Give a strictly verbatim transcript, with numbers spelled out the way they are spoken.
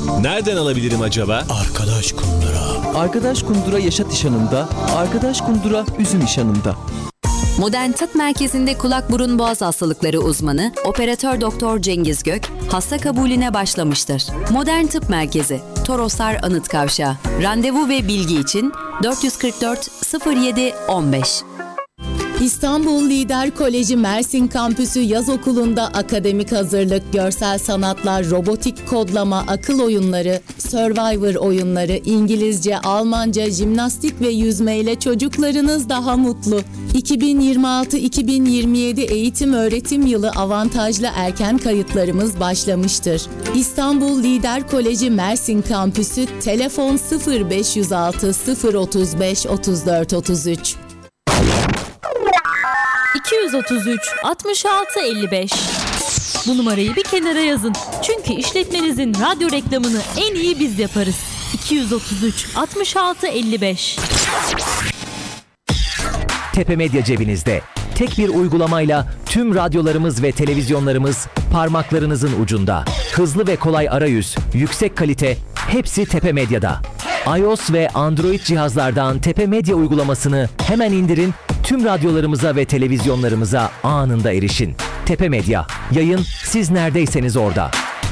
Nereden alabilirim acaba? Arkadaş Kundura. Arkadaş Kundura Yaşat İşhanı'nda, Arkadaş Kundura Üzüm İşhanı'nda. Modern Tıp Merkezi'nde kulak burun boğaz hastalıkları uzmanı Operatör Doktor Cengiz Gök hasta kabulüne başlamıştır. Modern Tıp Merkezi, Toroslar Anıt Kavşağı. Randevu ve bilgi için dört yüz kırk dört sıfır yedi on beş. İstanbul Lider Koleji Mersin Kampüsü Yaz Okulu'nda akademik hazırlık, görsel sanatlar, robotik kodlama, akıl oyunları, Survivor oyunları, İngilizce, Almanca, jimnastik ve yüzme ile çocuklarınız daha mutlu. iki bin yirmi altı iki bin yirmi yedi eğitim öğretim yılı avantajlı erken kayıtlarımız başlamıştır. İstanbul Lider Koleji Mersin Kampüsü, telefon sıfır beş yüz altı sıfır otuz beş otuz dört otuz üç. iki yüz otuz üç altmış altı elli beş. Bu numarayı bir kenara yazın. Çünkü işletmenizin radyo reklamını en iyi biz yaparız. iki yüz otuz üç altmış altı elli beş. Tepe Medya cebinizde. Tek bir uygulamayla tüm radyolarımız ve televizyonlarımız parmaklarınızın ucunda. Hızlı ve kolay arayüz, yüksek kalite, hepsi Tepe Medya'da. iOS ve Android cihazlardan Tepe Medya uygulamasını hemen indirin, tüm radyolarımıza ve televizyonlarımıza anında erişin. Tepe Medya, yayın siz neredeyseniz orada.